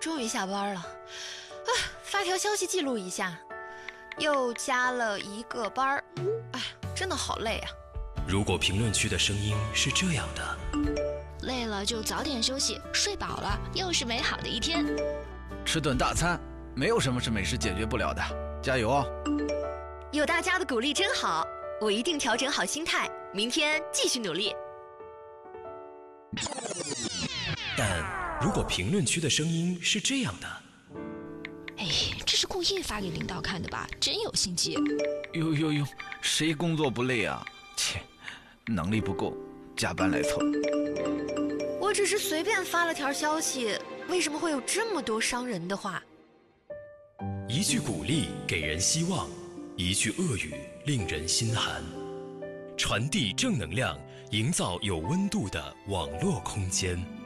终于下班了。发条消息记录一下，又加了1个班儿。真的好累啊。 如果评论区的声音是这样的： 累了就早点休息，睡饱了又是美好的一天。 吃顿大餐，没有什么是美食解决不了的，加油哦！ 有大家的鼓励真好，我一定调整好心态，明天继续努力。 但如果评论区的声音是这样的： 这是故意发给领导看的吧？真有心机。 哟，谁工作不累啊？切，能力不够，加班来凑。 我只是随便发了条消息，为什么会有这么多伤人的话？ 一句鼓励给人希望，一句恶语令人心寒。传递正能量，营造有温度的网络空间。